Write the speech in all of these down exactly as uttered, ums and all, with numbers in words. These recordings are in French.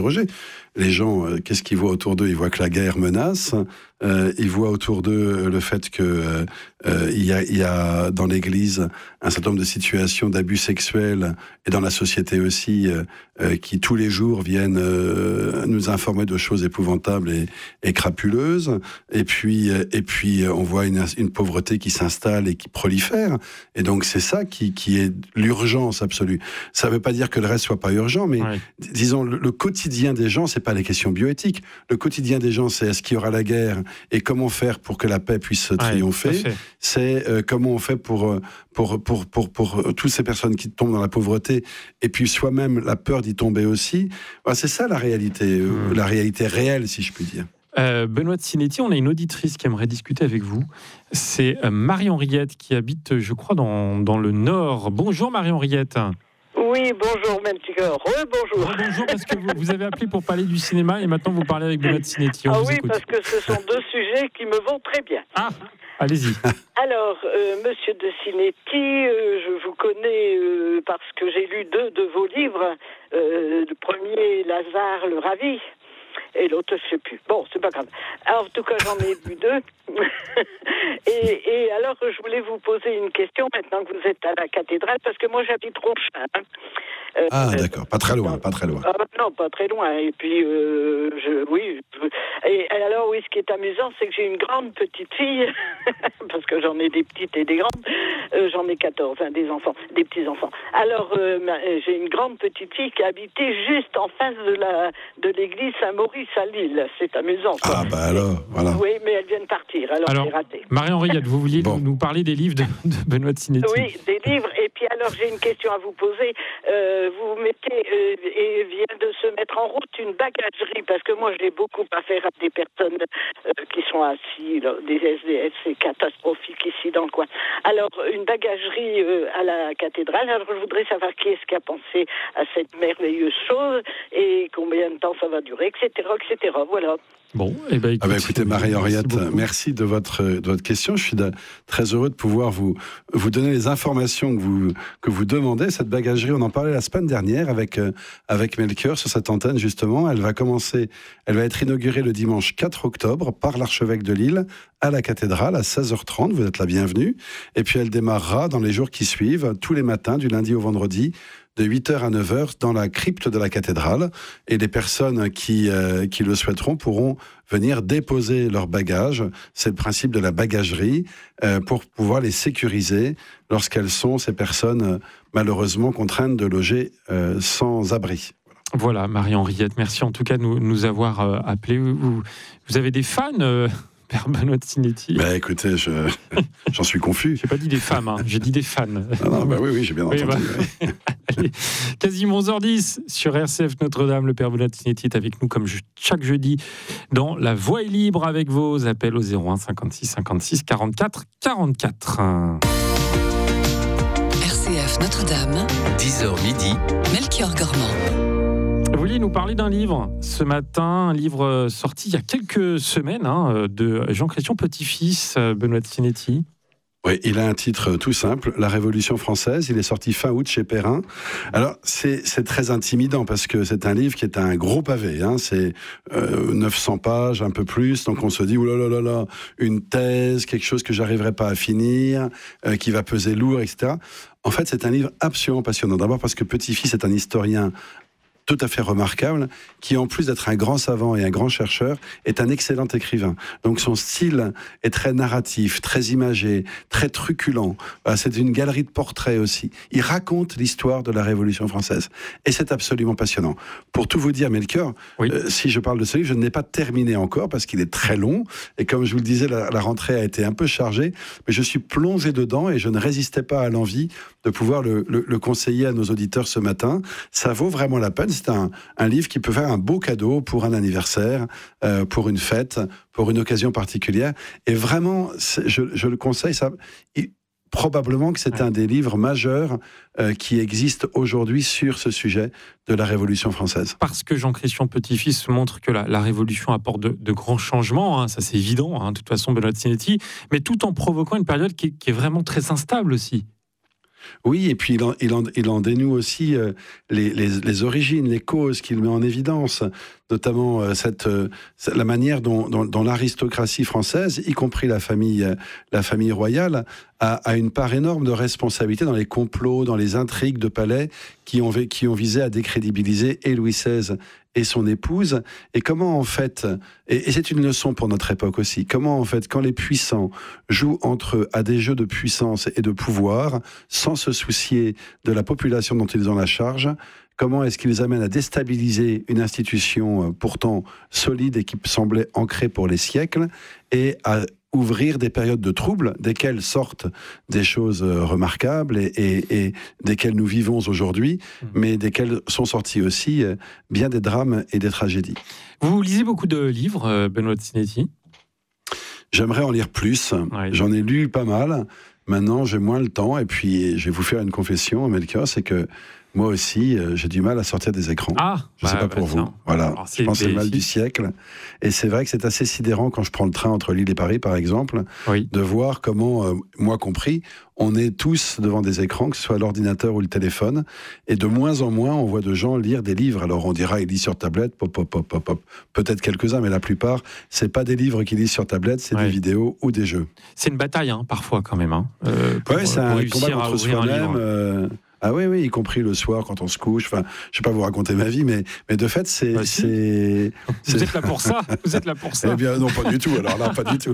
interroger. Les gens, euh, qu'est-ce qu'ils voient autour d'eux? Ils voient que la guerre menace. Euh, ils voient autour d'eux le fait que euh, euh, il y a, il y a dans l'Église un certain nombre de situations d'abus sexuels et dans la société aussi euh, euh, qui tous les jours viennent euh, nous informer de choses épouvantables et, et crapuleuses. Et puis, euh, et puis on voit une, une pauvreté qui s'installe et qui prolifère. Et donc c'est ça qui, qui est l'urgence absolue. Ça ne veut pas dire que le reste soit pas urgent, mais ouais. disons le, le quotidien des gens, c'est pas les questions bioéthiques. Le quotidien des gens, c'est est-ce qu'il y aura la guerre et comment faire pour que la paix puisse triompher. Ouais, c'est euh, comment on fait pour, pour, pour, pour, pour, pour toutes ces personnes qui tombent dans la pauvreté et puis soi-même la peur d'y tomber aussi. Enfin, c'est ça la réalité, mmh. la réalité réelle, si je puis dire. Euh, Benoît de Sinetti, on a une auditrice qui aimerait discuter avec vous. C'est euh, Marie-Henriette qui habite, je crois, dans, dans le Nord. Bonjour Marie-Henriette. Oui, bonjour Melchior. Re-bonjour. Re-bonjour, parce que vous, vous avez appelé pour parler du cinéma et maintenant vous parlez avec Benoît de Sinetti. On ah vous oui, écoute. Parce que ce sont deux sujets qui me vont très bien. Ah, allez-y. Alors, euh, monsieur de Sinetti, euh, je vous connais euh, parce que j'ai lu deux de vos livres. Euh, le premier, Lazare le Ravi. Et l'autre, je ne sais plus. Bon, c'est pas grave. Alors, en tout cas, j'en ai vu deux. et, et alors, je voulais vous poser une question maintenant que vous êtes à la cathédrale, parce que moi, j'habite Ronchin. Hein. Euh, ah, d'accord. Pas très loin, pas très loin. Ah, non, pas très loin. Et puis, euh, je, oui. Je, et alors, oui, ce qui est amusant, c'est que j'ai une grande petite fille, parce que j'en ai des petites et des grandes. Euh, j'en ai quatorze, hein, des enfants, des petits-enfants. Alors, euh, j'ai une grande petite fille qui habitait juste en face de, la, de l'église Saint-Maurice à Lille. C'est amusant. Quoi. Ah, bah alors, voilà. Oui, mais elle vient de partir, alors, alors c'est raté. Marie-Henriette, vous vouliez bon. nous parler des livres de, de Benoît de Sinetti? Oui, des livres. Et puis, alors, j'ai une question à vous poser. Euh, vous mettez, euh, et vient de se mettre en route une bagagerie, parce que moi, j'ai beaucoup à faire à des personnes euh, qui sont assis, là, des S D S, c'est catastrophique ici dans le coin. Alors, une bagagerie euh, à la cathédrale. Alors, je voudrais savoir qui est-ce qui a pensé à cette merveilleuse chose et combien de temps ça va durer, et cetera, et cetera. Voilà. Bon, eh ben, écoutez, ah ben écoutez Marie-Henriette, merci, merci de votre de votre question. Je suis de, très heureux de pouvoir vous vous donner les informations que vous que vous demandez. Cette bagagerie, on en parlait la semaine dernière avec euh, avec Melchior sur cette antenne justement. Elle va commencer, elle va être inaugurée le dimanche quatre octobre par l'archevêque de Lille à la cathédrale à seize heures trente. Vous êtes la bienvenue. Et puis elle démarrera dans les jours qui suivent, tous les matins du lundi au vendredi, de huit heures à neuf heures dans la crypte de la cathédrale. Et les personnes qui, euh, qui le souhaiteront pourront venir déposer leurs bagages. C'est le principe de la bagagerie euh, pour pouvoir les sécuriser lorsqu'elles sont, ces personnes, euh, malheureusement contraintes de loger euh, sans abri. Voilà, Marie-Henriette, merci en tout cas de nous, nous avoir euh, appelés. Vous, vous avez des fans euh... Père Benoît de Sinetti. Bah écoutez, je, j'en suis confus. J'ai pas dit des femmes, hein, j'ai dit des fans. Ah non, bah oui, oui, j'ai bien entendu. Oui, bah. oui. Allez, quasiment onze heures dix sur R C F Notre-Dame. Le Père Benoît de Sinetti est avec nous comme chaque jeudi dans La Voix est libre avec vos appels au zéro un cinquante-six cinquante-six quarante-quatre quarante-quatre. R C F Notre-Dame, dix heures midi. Melchior Gormand. Vous vouliez nous parler d'un livre ce matin, un livre sorti il y a quelques semaines hein, de Jean-Christian Petit-Fils, Benoît de Sinetti. Oui, il a un titre tout simple, La Révolution française. Il est sorti fin août chez Perrin. Alors, c'est, c'est très intimidant parce que c'est un livre qui est un gros pavé. Hein. C'est euh, neuf cents pages, un peu plus. Donc, on se dit, oulala, là, là, là, une thèse, quelque chose que j'arriverai pas à finir, euh, qui va peser lourd, et cetera. En fait, c'est un livre absolument passionnant. D'abord parce que Petit-Fils est un historien tout à fait remarquable, qui en plus d'être un grand savant et un grand chercheur, est un excellent écrivain. Donc son style est très narratif, très imagé, très truculent. C'est une galerie de portraits aussi. Il raconte l'histoire de la Révolution française. Et c'est absolument passionnant. Pour tout vous dire, Melchior, oui. euh, si je parle de ce livre, je ne l'ai pas terminé encore parce qu'il est très long. Et comme je vous le disais, la, la rentrée a été un peu chargée. Mais je suis plongé dedans et je ne résistais pas à l'envie de pouvoir le, le, le conseiller à nos auditeurs ce matin. Ça vaut vraiment la peine. C'est un, un livre qui peut faire un beau cadeau pour un anniversaire, euh, pour une fête, pour une occasion particulière. Et vraiment, je, je le conseille. Ça, il, probablement que c'est ouais. un des livres majeurs euh, qui existent aujourd'hui sur ce sujet de la Révolution française. Parce que Jean-Christian Petit-Fils montre que la, la Révolution apporte de, de grands changements, hein, ça c'est évident, hein, de toute façon, Benoît de Sinetti, mais tout en provoquant une période qui, qui est vraiment très instable aussi. Oui, et puis il en, il en, il en dénoue aussi euh, les, les, les origines, les causes qu'il met en évidence, notamment euh, cette, euh, la manière dont, dont, dont l'aristocratie française, y compris la famille, euh, la famille royale, a, a une part énorme de responsabilité dans les complots, dans les intrigues de palais qui ont, qui ont visé à décrédibiliser et Louis seize et son épouse, et comment en fait, et, et c'est une leçon pour notre époque aussi, comment en fait, quand les puissants jouent entre eux à des jeux de puissance et de pouvoir, sans se soucier de la population dont ils ont la charge, comment est-ce qu'ils amènent à déstabiliser une institution pourtant solide et qui semblait ancrée pour les siècles, et à ouvrir des périodes de troubles, desquelles sortent des choses remarquables et, et, et desquelles nous vivons aujourd'hui, mmh. mais desquelles sont sortis aussi bien des drames et des tragédies. Vous lisez beaucoup de livres, Benoît Sinetti ? J'aimerais en lire plus. Ouais. J'en ai lu pas mal. Maintenant, j'ai moins le temps. Et puis, je vais vous faire une confession, Melchior, c'est que moi aussi, euh, j'ai du mal à sortir des écrans. Ah, je ne sais bah, pas bah, pour tiens. vous. Voilà. Alors, je pense que c'est le mal du siècle. Et c'est vrai que c'est assez sidérant quand je prends le train entre Lille et Paris, par exemple, oui. de voir comment, euh, moi compris, on est tous devant des écrans, que ce soit l'ordinateur ou le téléphone. Et de moins en moins, on voit de gens lire des livres. Alors on dira, ils lisent sur tablette, pop, pop, pop, pop, pop. Peut-être quelques-uns, mais la plupart, c'est pas des livres qu'ils lisent sur tablette, c'est ouais. des vidéos ou des jeux. C'est une bataille, hein, parfois, quand même. Hein, euh, oui, c'est un combat contre soi-même. Euh, Ah oui, oui, y compris le soir quand on se couche. Enfin, je vais pas vous raconter ma vie, mais, mais de fait, c'est, bah, c'est, Vous c'est... êtes là pour ça. Vous êtes là pour ça. Eh bien, non, pas du tout. Alors là, pas du tout.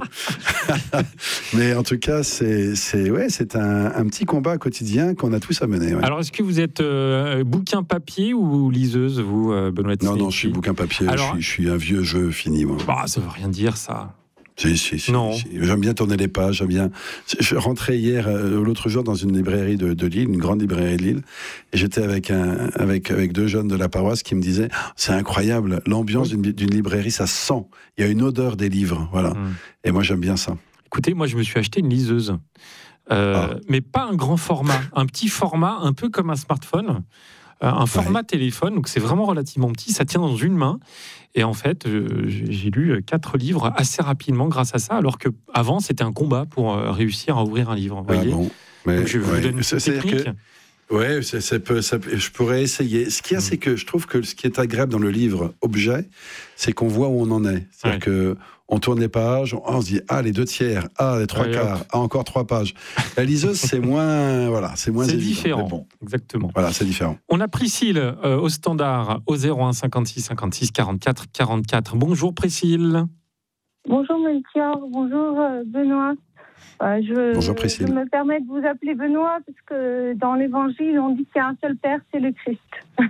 Mais en tout cas, c'est, c'est, ouais, c'est un, un petit combat quotidien qu'on a tous à mener. Ouais. Alors, est-ce que vous êtes euh, bouquin papier ou liseuse, vous, euh, Benoît Sinetti ? Non, non, je suis bouquin papier. Alors, je, suis, je suis un vieux jeu fini, moi. Bah, ça veut rien dire, ça. Si, si, si, non. si. J'aime bien tourner les pages, j'aime bien. Je rentrais hier, euh, l'autre jour, dans une librairie de, de Lille, une grande librairie de Lille, et j'étais avec, un, avec, avec deux jeunes de la paroisse qui me disaient « C'est incroyable, l'ambiance oui. d'une, d'une librairie, ça sent. Il y a une odeur des livres. » Voilà. Hum. Et moi, j'aime bien ça. Écoutez, moi, je me suis acheté une liseuse. Euh, ah. Mais pas un grand format, un petit format, un peu comme un smartphone. Euh, un format ouais. téléphone, donc c'est vraiment relativement petit, ça tient dans une main. Et en fait, euh, j'ai lu quatre livres assez rapidement grâce à ça, alors qu'avant, c'était un combat pour euh, réussir à ouvrir un livre. Vous voyez ah bon, mais, donc je vous ouais. donne une c'est, technique. Que... Oui, ça, ça peut, ça peut, je pourrais essayer. Ce qu'il y a, mmh. c'est que je trouve que ce qui est agréable dans le livre objet, c'est qu'on voit où on en est. C'est-à-dire ouais. qu'on tourne les pages, on se dit « Ah, les deux tiers, ah, les trois ouais, quarts, ah, encore trois pages ». La liseuse, c'est moins, voilà, c'est moins c'est évident. différent, bon. exactement. Voilà, c'est différent. On a Priscille euh, au standard, au zéro un cinquante-six cinquante-six quarante-quatre quarante-quatre. Bonjour Priscille. Bonjour Melchior, bonjour euh, Benoît. Euh, je, Bonjour Priscille. Je me permets de vous appeler Benoît parce que dans l'Évangile, on dit qu'il y a un seul Père, c'est le Christ.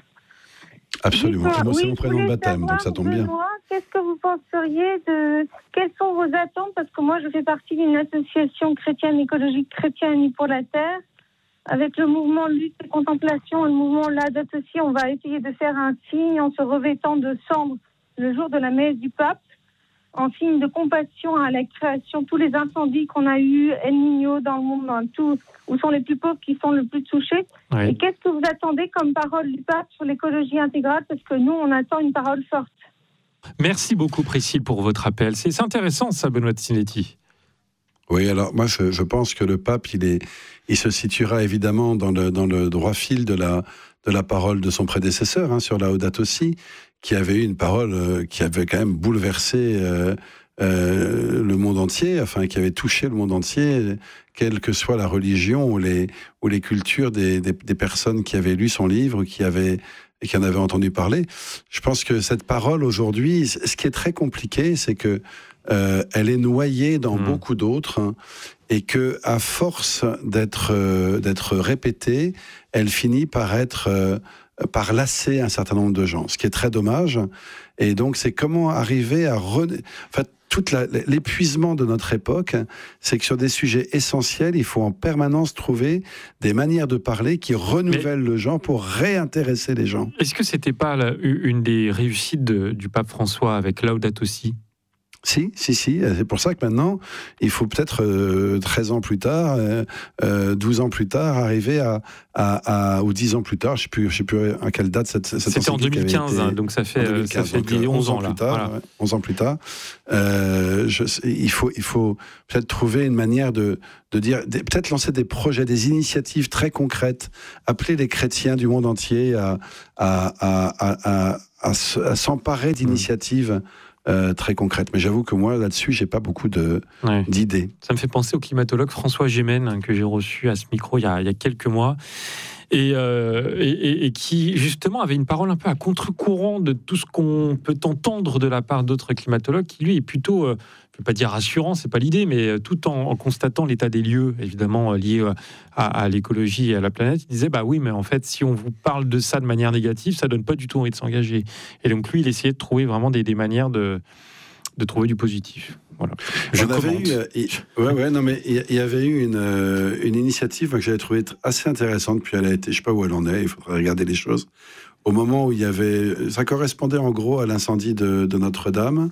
Absolument. Moi, oui, c'est mon prénom de baptême, savoir, donc ça tombe Benoît, bien. Qu'est-ce que vous penseriez de... Quelles sont vos attentes ? Parce que moi, je fais partie d'une association chrétienne écologique Chrétiens Unis pour la Terre. Avec le mouvement Lutte et Contemplation et le mouvement Laudato Si, on va essayer de faire un signe en se revêtant de cendre le jour de la messe du pape, en signe de compassion à la création, tous les incendies qu'on a eus, El Niño dans le monde, dans tout, où sont les plus pauvres qui sont le plus touchés. Oui. Et qu'est-ce que vous attendez comme parole du pape sur l'écologie intégrale ? Parce que nous, on attend une parole forte. Merci beaucoup, Priscille, pour votre appel. C'est, c'est intéressant, ça, Benoît Sinetti. Oui, alors moi, je, je pense que le pape, il, est, il se situera évidemment dans le, dans le droit fil de la, de la parole de son prédécesseur hein, sur Laudato Si, qui avait eu une parole euh, qui avait quand même bouleversé euh, euh, le monde entier, enfin qui avait touché le monde entier, quelle que soit la religion ou les, ou les cultures des, des, des personnes qui avaient lu son livre, qui avaient, et qui en avaient entendu parler. Je pense que cette parole aujourd'hui, ce qui est très compliqué, c'est que euh, elle est noyée dans mmh. beaucoup d'autres, hein, et que à force d'être euh, d'être répétée, elle finit par être euh, par lasser un certain nombre de gens, ce qui est très dommage. Et donc, c'est comment arriver à... Re... Enfin, tout la, l'épuisement de notre époque, c'est que sur des sujets essentiels, il faut en permanence trouver des manières de parler qui renouvellent Mais... le genre pour réintéresser les gens. Est-ce que c'était pas la, une des réussites de, du pape François avec Laudato Si ? Si, si, si. C'est pour ça que maintenant, il faut peut-être euh, treize ans plus tard, euh, douze ans plus tard, arriver à, à, à ou dix ans plus tard, je ne sais plus, je sais plus à quelle date cette, cette C'était en deux mille quinze, été, hein, donc ça fait, deux mille quinze, ça fait donc, onze ans, ans là. Plus tard, Voilà. ouais, onze ans plus tard. Euh, je, il, faut, il faut peut-être trouver une manière de, de dire, peut-être lancer des projets, des initiatives très concrètes, appeler les chrétiens du monde entier à, à, à, à, à, à, à s'emparer d'initiatives. Mmh. Euh, très concrète. Mais j'avoue que moi, là-dessus, j'ai pas beaucoup de, ouais. d'idées. Ça me fait penser au climatologue François Gémen, hein, que j'ai reçu à ce micro il y a, il y a quelques mois, et, euh, et, et, et qui, justement, avait une parole un peu à contre-courant de tout ce qu'on peut entendre de la part d'autres climatologues, qui, lui, est plutôt, euh, je ne veux pas dire rassurant, c'est pas l'idée, mais tout en, en constatant l'état des lieux, évidemment, lié à, à l'écologie et à la planète, il disait, bah oui, mais en fait, si on vous parle de ça de manière négative, ça donne pas du tout envie de s'engager. Et donc, lui, il essayait de trouver vraiment des, des manières de, de trouver du positif. Voilà. Je On avait eu, euh, ouais, ouais, non, mais il y, y avait eu une, euh, une initiative que j'avais trouvée assez intéressante, puis elle a été, je sais pas où elle en est, il faudrait regarder les choses. Au moment où il y avait, ça correspondait en gros à l'incendie de, de Notre-Dame,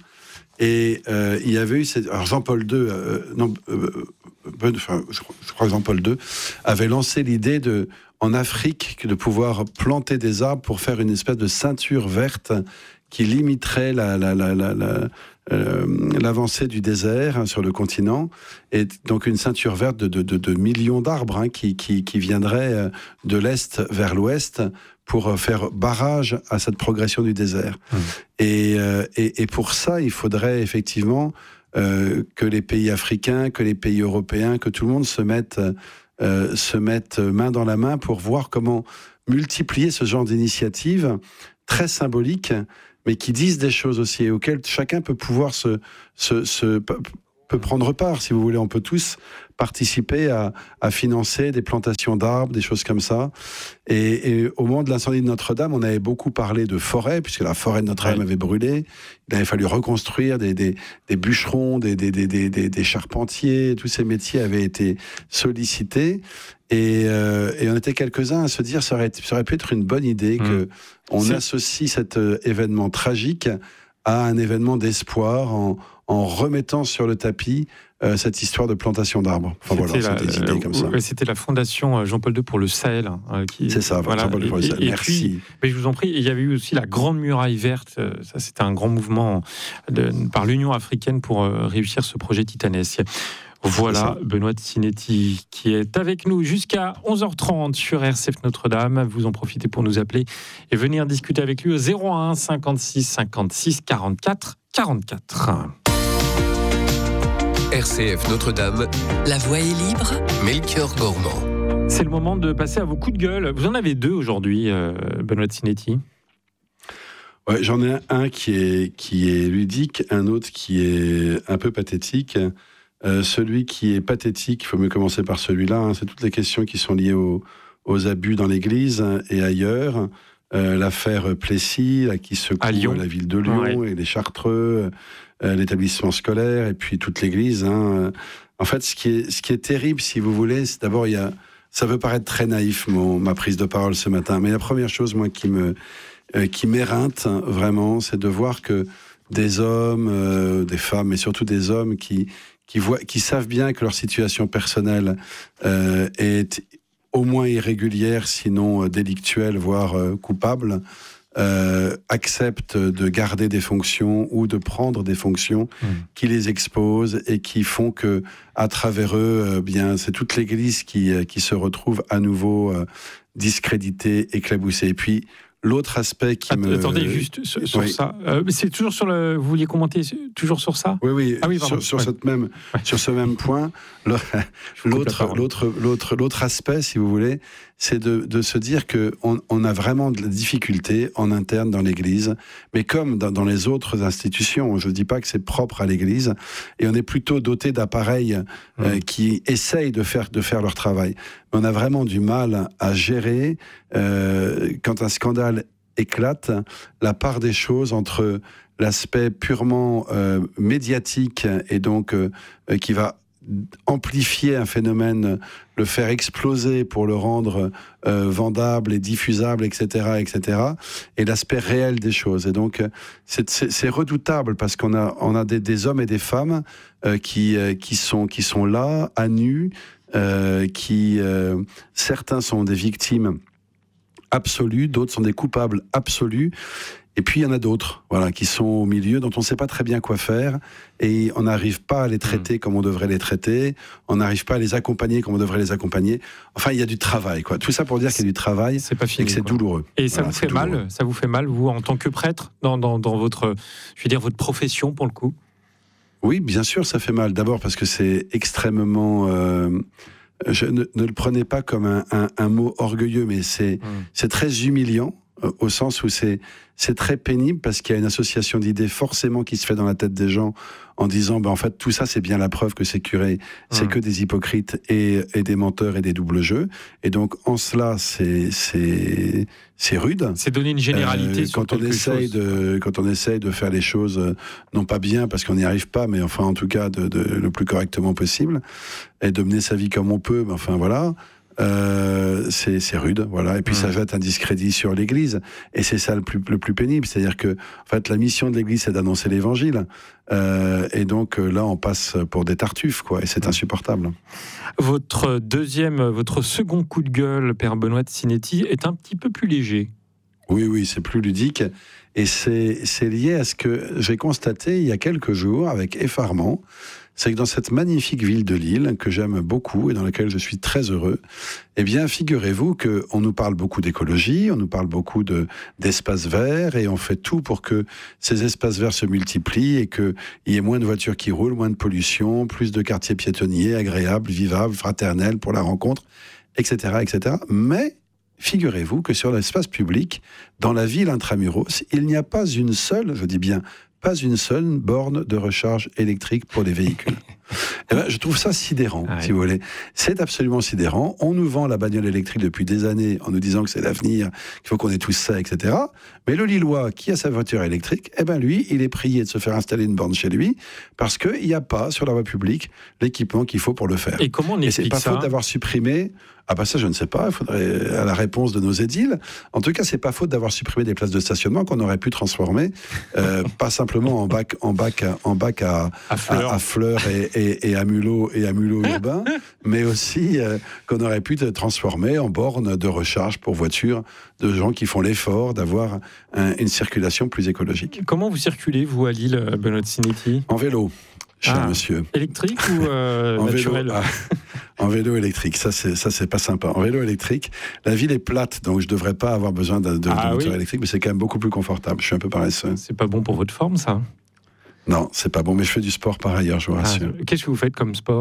et euh, il y avait eu, cette, alors Jean-Paul deux, euh, non, euh, ben, enfin, je, je crois que Jean-Paul deux avait lancé l'idée de, en Afrique, de pouvoir planter des arbres pour faire une espèce de ceinture verte qui limiterait la, la, la, la, la Euh, l'avancée du désert hein, sur le continent, et donc une ceinture verte de, de, de, de millions d'arbres hein, qui, qui, qui viendraient de l'est vers l'ouest pour faire barrage à cette progression du désert. Mmh. Et, euh, et, et pour ça, il faudrait effectivement euh, que les pays africains, que les pays européens, que tout le monde se mette, euh, se mette main dans la main pour voir comment multiplier ce genre d'initiatives très symboliques, mais qui disent des choses aussi, et auxquelles chacun peut pouvoir se, se, se peut prendre part, si vous voulez. On peut tous participer à, à financer des plantations d'arbres, des choses comme ça. Et, et au moment de l'incendie de Notre-Dame, on avait beaucoup parlé de forêt, puisque la forêt de Notre-Dame ouais. avait brûlé. Il avait fallu reconstruire des, des, des bûcherons, des, des, des, des, des, des charpentiers. Tous ces métiers avaient été sollicités. Et, euh, et on était quelques-uns à se dire ça aurait, ça aurait pu être une bonne idée mmh. que on C'est... associe cet euh, événement tragique à un événement d'espoir en, en remettant sur le tapis euh, cette histoire de plantation d'arbres. Enfin c'était voilà, la, c'était des idées comme ça. Euh, c'était la fondation Jean-Paul deux pour le Sahel. Hein, qui, C'est ça, voilà, Jean-Paul deux pour le Sahel. Et, et Merci. Puis, mais je vous en prie, il y avait eu aussi la Grande Muraille Verte. Ça, c'était un grand mouvement de, par l'Union africaine pour euh, réussir ce projet titanesque. Voilà, Benoît Sinetti qui est avec nous jusqu'à onze heures trente sur R C F Notre-Dame. Vous en profitez pour nous appeler et venir discuter avec lui au zéro un cinquante-six cinquante-six quarante-quatre quarante-quatre. R C F Notre-Dame, la voix est libre. Melchior Gormand. C'est le moment de passer à vos coups de gueule. Vous en avez deux aujourd'hui, euh, Benoît Sinetti. Ouais, j'en ai un qui est, qui est ludique, un autre qui est un peu pathétique. Euh, celui qui est pathétique, il faut mieux commencer par celui-là, hein, c'est toutes les questions qui sont liées au, aux abus dans l'Église et ailleurs. Euh, l'affaire Plessis, là, qui secoue la ville de Lyon ouais. et les Chartreux, euh, l'établissement scolaire et puis toute l'Église. Hein. En fait, ce qui, est, ce qui est terrible, si vous voulez, c'est d'abord, il y a, ça peut paraître très naïf, mon, ma prise de parole ce matin, mais la première chose, moi, qui me, euh, qui m'éreinte, hein, vraiment, c'est de voir que des hommes, euh, des femmes, mais surtout des hommes qui Qui, voient, qui savent bien que leur situation personnelle euh, est au moins irrégulière, sinon euh, délictuelle, voire euh, coupable, euh, acceptent de garder des fonctions ou de prendre des fonctions mmh. qui les exposent et qui font que, à travers eux, euh, bien, c'est toute l'Église qui, euh, qui se retrouve à nouveau euh, discréditée, éclaboussée. Et puis, l'autre aspect qui Attends, me... Attendez, juste sur, sur oui. ça. Euh, c'est toujours sur le... Vous vouliez commenter toujours sur ça ? Oui, oui, ah oui sur, sur, ouais. cette même, ouais. sur ce même point. L'autre, l'autre, l'autre, l'autre aspect, si vous voulez, c'est de, de se dire qu'on on a vraiment de la difficulté en interne dans l'Église, mais comme dans, dans les autres institutions, je ne dis pas que c'est propre à l'Église, et on est plutôt doté d'appareils mmh. euh, qui essayent de faire, de faire leur travail. Mais on a vraiment du mal à gérer, euh, quand un scandale éclate, la part des choses entre l'aspect purement euh, médiatique et donc euh, qui va amplifier un phénomène, le faire exploser pour le rendre euh, vendable et diffusable, et cetera, et cetera, et l'aspect réel des choses. Et donc, c'est, c'est, c'est redoutable parce qu'on a, on a des, des hommes et des femmes euh, qui, euh, qui, sont, qui sont là, à nu, euh, qui, euh, certains sont des victimes absolues, d'autres sont des coupables absolus. Et puis il y en a d'autres, voilà, qui sont au milieu, dont on ne sait pas très bien quoi faire, et on n'arrive pas à les traiter mmh. comme on devrait les traiter, on n'arrive pas à les accompagner comme on devrait les accompagner. Enfin, il y a du travail, quoi. Tout ça pour dire qu'il y a du travail, c'est pas fini, et que c'est quoi. douloureux. Et ça voilà, vous fait douloureux. mal, ça vous fait mal, vous, en tant que prêtre, dans, dans, dans votre, je veux dire, votre profession, pour le coup? Oui, bien sûr, ça fait mal. D'abord parce que c'est extrêmement... Euh, je ne, ne le prenez pas comme un, un, un mot orgueilleux, mais c'est, mmh. c'est très humiliant. Au sens où c'est, c'est très pénible parce qu'il y a une association d'idées forcément qui se fait dans la tête des gens en disant ben en fait tout ça c'est bien la preuve que ces curés c'est mmh. que des hypocrites et, et des menteurs et des doubles jeux, et donc en cela c'est, c'est, c'est rude. C'est donner une généralité euh, sur quand on quelque essaye chose. de quand on essaye de faire les choses euh, non pas bien parce qu'on n'y arrive pas, mais enfin en tout cas de, de, le plus correctement possible, et de mener sa vie comme on peut, mais enfin voilà. Euh, c'est, c'est rude, voilà. Et puis mmh. ça jette un discrédit sur l'Église, et c'est ça le plus, le plus pénible, c'est-à-dire que en fait la mission de l'Église c'est d'annoncer l'Évangile, euh, et donc là on passe pour des tartuffes, quoi, et c'est mmh. insupportable. Votre deuxième, votre second coup de gueule, Père Benoît de Sinetti, est un petit peu plus léger. Oui, oui, c'est plus ludique, et c'est, c'est lié à ce que j'ai constaté il y a quelques jours avec effarement. C'est que dans cette magnifique ville de Lille, que j'aime beaucoup et dans laquelle je suis très heureux, eh bien, figurez-vous qu'on nous parle beaucoup d'écologie, on nous parle beaucoup de, d'espaces verts, et on fait tout pour que ces espaces verts se multiplient et qu'il y ait moins de voitures qui roulent, moins de pollution, plus de quartiers piétonniers, agréables, vivables, fraternels pour la rencontre, et cetera, et cetera. Mais figurez-vous que sur l'espace public, dans la ville intramuros, il n'y a pas une seule, je dis bien, pas une seule borne de recharge électrique pour les véhicules. Eh ben, je trouve ça sidérant, ah, si oui. vous voulez. C'est absolument sidérant. On nous vend la bagnole électrique depuis des années en nous disant que c'est l'avenir, qu'il faut qu'on ait tous ça, et cetera. Mais le Lillois qui a sa voiture électrique, eh ben lui, il est prié de se faire installer une borne chez lui parce qu'il n'y a pas sur la voie publique l'équipement qu'il faut pour le faire. Et comment on explique ça ? Et c'est pas ça faute d'avoir supprimé... Ah bah ça je ne sais pas, il faudrait à la réponse de nos édiles. En tout cas, c'est pas faute d'avoir supprimé des places de stationnement qu'on aurait pu transformer, euh, pas simplement en bac, en bac, à, en bac à, à fleurs, à, à fleurs et, et, et à mulots et à mulots urbains, mais aussi euh, qu'on aurait pu transformer en borne de recharge pour voitures de gens qui font l'effort d'avoir un, une circulation plus écologique. Comment vous circulez vous à Lille, Benoît de Sinetti ? En vélo. Cher ah, monsieur. Électrique ou euh, en naturel vélo, ah, en vélo électrique, ça c'est, ça c'est pas sympa. En vélo électrique, la ville est plate, donc je devrais pas avoir besoin de, de, ah, de moteur oui. électrique, mais c'est quand même beaucoup plus confortable. Je suis un peu paresseux. C'est pas bon pour votre forme, ça ? Non, c'est pas bon, mais je fais du sport par ailleurs, je vous rassure. Ah, qu'est-ce que vous faites comme sport ?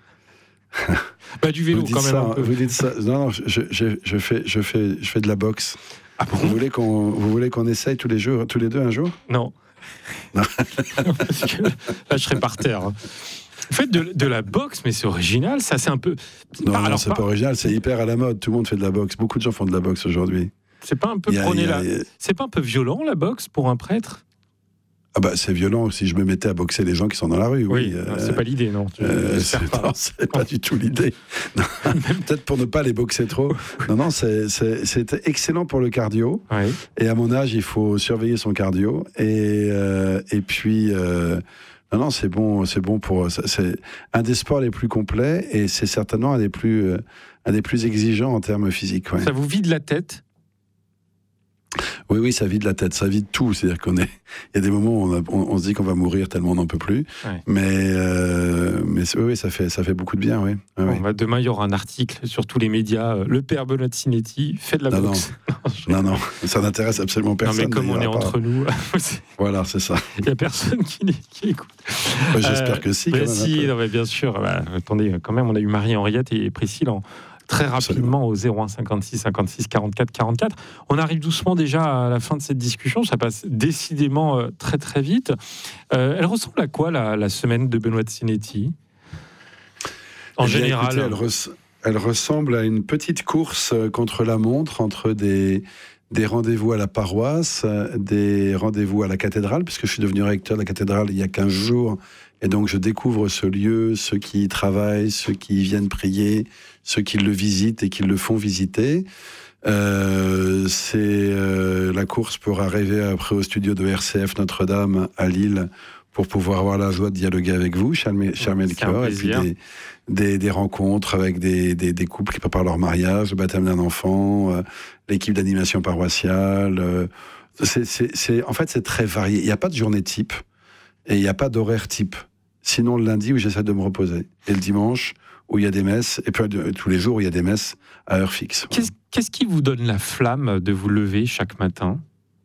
Bah du vélo quand même. Ça, un peu. Vous dites ça. Non, non, je, je, je, fais, je, fais, je fais de la boxe. Ah bon ? Vous voulez qu'on, vous voulez qu'on essaye tous les jours, tous les deux un jour ? Non. Non. Parce que là, je serais par terre. Vous faites de, de la boxe, mais c'est original, ça, c'est un peu... Non, ah, non, c'est pas... pas original, c'est hyper à la mode. Tout le monde fait de la boxe. Beaucoup de gens font de la boxe aujourd'hui. C'est pas un peu prôné là. C'est pas un peu violent, la boxe, pour un prêtre ? Ah bah c'est violent si je me mettais à boxer les gens qui sont dans la rue. Oui, oui euh, c'est pas l'idée, non. Euh, c'est, pas. Non, c'est pas du tout l'idée. Non, peut-être pour ne pas les boxer trop. Non, non, c'est, c'est, c'est excellent pour le cardio. Oui. Et à mon âge, il faut surveiller son cardio. Et, euh, et puis, euh, non, non, c'est bon, c'est bon pour. C'est un des sports les plus complets et c'est certainement un des plus, euh, un des plus exigeants en termes physiques. Ouais. Ça vous vide la tête ? Oui, oui, ça vide la tête, ça vide tout. C'est-à-dire qu'on est, il y a des moments où on, a, on, on se dit qu'on va mourir tellement on n'en peut plus. Ouais. Mais, euh, mais oui, oui, ça fait, ça fait beaucoup de bien, oui. Ouais, bon, ouais. Bah demain, il y aura un article sur tous les médias. Le père Benoît de Sinetti fait de la non, boxe. Non, non, non, ça n'intéresse absolument personne. Non, mais comme on est entre pas... nous, voilà, c'est ça. Il n'y a personne qui, qui écoute. Bah, j'espère euh, que si. Quand mais même, si, non, mais bien sûr. Bah, attendez, quand même, on a eu Marie-Henriette et Priscille en. Très rapidement au zéro un cinquante-six cinquante-six quarante-quatre quarante-quatre. On arrive doucement déjà à la fin de cette discussion. Ça passe décidément euh, très très vite. Euh, elle ressemble à quoi la, la semaine de Benoît de Sinetti ? En eh bien, général, écoutez, elle, res- elle ressemble à une petite course contre la montre entre des des rendez-vous à la paroisse, des rendez-vous à la cathédrale, puisque je suis devenu recteur de la cathédrale il y a quinze jours, et donc je découvre ce lieu, ceux qui y travaillent, ceux qui y viennent prier, ceux qui le visitent et qui le font visiter. Euh, c'est euh, la course pour arriver après au studio de R C F Notre-Dame à Lille pour pouvoir avoir la joie de dialoguer avec vous, cher, cher Melchior, et puis des, des, des rencontres avec des, des, des couples qui préparent leur mariage, le baptême d'un enfant, euh, l'équipe d'animation paroissiale. Euh, c'est, c'est, c'est, en fait, c'est très varié. Il n'y a pas de journée type et il n'y a pas d'horaire type. Sinon, le lundi où j'essaie de me reposer, et le dimanche où il y a des messes, et puis euh, tous les jours où il y a des messes à heure fixe. Qu'est-ce, qu'est-ce qui vous donne la flamme de vous lever chaque matin ?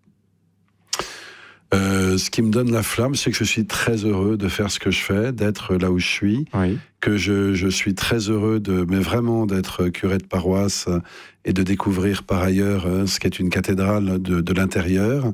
Euh, ce qui me donne la flamme, c'est que je suis très heureux de faire ce que je fais, d'être là où je suis, oui. que je, je suis très heureux de, mais vraiment d'être curé de paroisse et de découvrir par ailleurs ce qu'est une cathédrale de, de l'intérieur,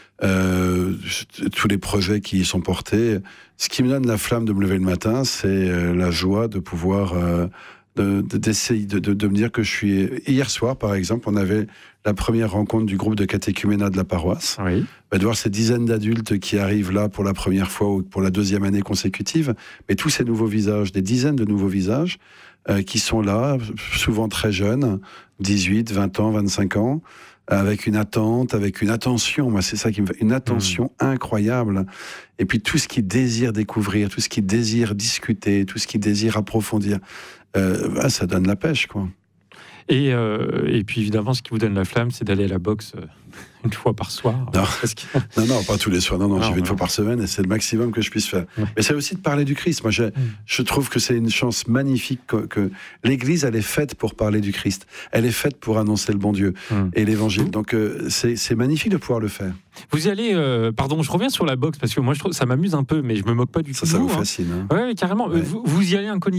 euh, tous les projets qui y sont portés. Ce qui me donne la flamme de me lever le matin, c'est la joie de pouvoir euh, de, de, d'essayer de, de, de me dire que je suis... Hier soir, par exemple, on avait la première rencontre du groupe de catéchuménat de la paroisse. Oui. Bah, de voir ces dizaines d'adultes qui arrivent là pour la première fois ou pour la deuxième année consécutive, mais tous ces nouveaux visages, des dizaines de nouveaux visages euh, qui sont là, souvent très jeunes, dix-huit, vingt ans, vingt-cinq ans, avec une attente, avec une attention, moi c'est ça qui me fait, une attention mmh. incroyable. Et puis tout ce qu'ils désirent découvrir, tout ce qu'ils désirent discuter, tout ce qu'ils désirent approfondir, euh, bah, ça donne la pêche, quoi. Et, euh, et puis évidemment, ce qui vous donne la flamme, c'est d'aller à la boxe euh, une fois par soir. Non. Parce que... non, non, pas tous les soirs. Non, non, non j'y vais non. une fois par semaine et c'est le maximum que je puisse faire. Ouais. Mais c'est aussi de parler du Christ. Moi, je, mm. je trouve que c'est une chance magnifique que, que l'Église, elle est faite pour parler du Christ. Elle est faite pour annoncer le bon Dieu mm. et l'Évangile. Mm. Donc, euh, c'est, c'est magnifique de pouvoir le faire. Vous y allez... Euh, pardon, je reviens sur la boxe parce que moi, je trouve ça m'amuse un peu, mais je me moque pas du tout. Ça, ça vous hein. fascine. Hein. Ouais, carrément. Ouais. Vous, vous y allez incognito ?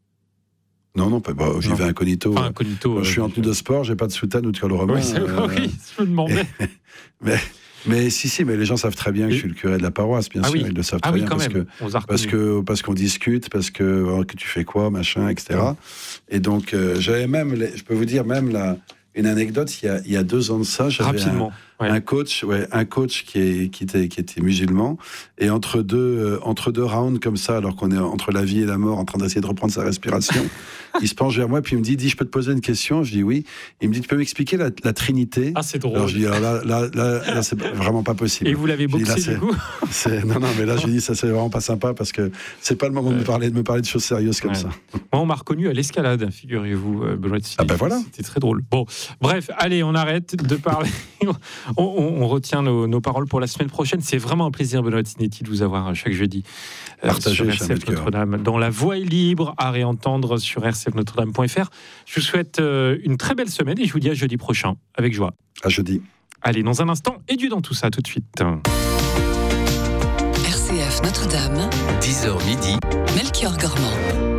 Non, non, bah, j'y vais incognito. Enfin, incognito euh, je suis en tenue de sport, j'ai pas de soutane ou de col romain. Oui, c'est... euh... oui, je me demandais. mais, mais si, si, mais les gens savent très bien que je suis le curé de la paroisse, bien ah sûr, oui. ils le savent ah très oui, bien quand parce même. que, On parce que parce qu'on discute, parce que, oh, que tu fais quoi, machin, et cetera. Et donc, euh, j'avais même, les, je peux vous dire même la, une anecdote. Il y a, il y a deux ans de ça, j'avais rapidement. Un, ouais. un coach, ouais, un coach qui, est, qui était qui était musulman, et entre deux euh, entre deux rounds comme ça, alors qu'on est entre la vie et la mort, en train d'essayer de reprendre sa respiration. Il se penche vers moi, puis il me dit, dit, je peux te poser une question? Je dis oui. Il me dit, tu peux m'expliquer la, la Trinité? Ah, c'est drôle. Alors je dis, alors là, là, là, là, c'est vraiment pas possible. Et vous l'avez boxé, dis, là, du coup c'est... Non, non, mais là, je lui dis, ça, c'est vraiment pas sympa, parce que c'est pas le moment ouais. de, me parler, de me parler de choses sérieuses comme ouais. ça. Moi, on m'a reconnu à l'escalade, figurez-vous, Benoît de Silly. Ah ben voilà. C'était très drôle. Bon, bref, allez, on arrête de parler. on, on, on retient nos, nos paroles pour la semaine prochaine. C'est vraiment un plaisir, Benoît Sinetti, de vous avoir chaque jeudi euh, sur R C F Notre-Dame. Dans La Voix est libre, à réentendre sur r c f notre dame point f r. Je vous souhaite euh, une très belle semaine et je vous dis à jeudi prochain, avec joie. À jeudi. Allez, dans un instant, et Dieu dans tout ça, tout de suite. R C F Notre-Dame, dix heures midi. Melchior Gormand.